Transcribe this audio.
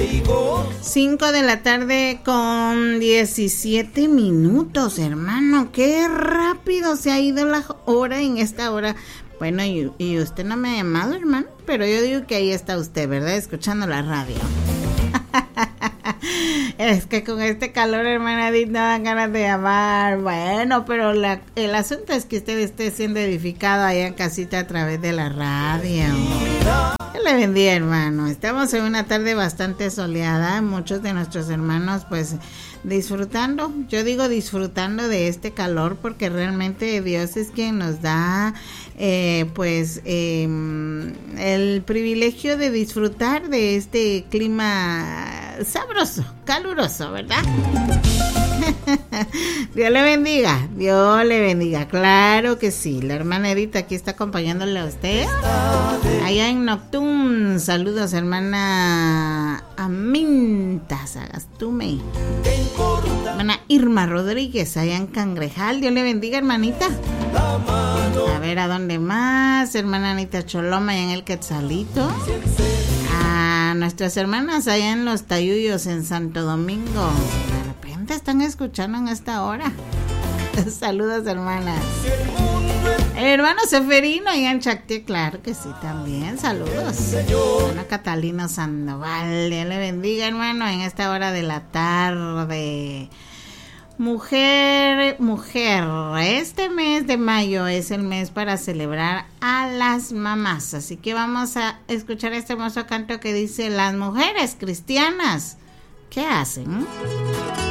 5 de la tarde con 17 minutos, hermano. Qué rápido se ha ido la hora en esta hora. Bueno, y usted no me ha llamado, hermano, pero yo digo que ahí está usted, ¿verdad? Escuchando la radio. Es que con este calor, hermana Edith, no dan ganas de llamar. Bueno, pero el asunto es que usted esté siendo edificado allá en casita a través de la radio. Dios le bendiga, hermano. Estamos en una tarde bastante soleada. Muchos de nuestros hermanos, pues, disfrutando. Yo digo disfrutando de este calor porque realmente Dios es quien nos da, el privilegio de disfrutar de este clima sabroso, caluroso, ¿verdad? Dios le bendiga, Dios le bendiga, claro que sí. La hermana Edith aquí está acompañándole a usted allá en Noctum. Saludos, hermana Aminta Sagastume, hermana Irma Rodríguez allá en Cangrejal. Dios le bendiga, hermanita. A ver, ¿a dónde más? Hermana Anita Choloma allá en el Quetzalito. A nuestras hermanas allá en Los Tayuyos en Santo Domingo. De repente están escuchando en esta hora. Saludos, hermanas. El hermano Seferino allá en Chacté, claro que sí, también. Saludos. Hermano Catalino Sandoval, Dios le bendiga, hermano, en esta hora de la tarde. Mujer, este mes de mayo es el mes para celebrar a las mamás, así que vamos a escuchar este hermoso canto que dice: las mujeres cristianas, ¿qué hacen?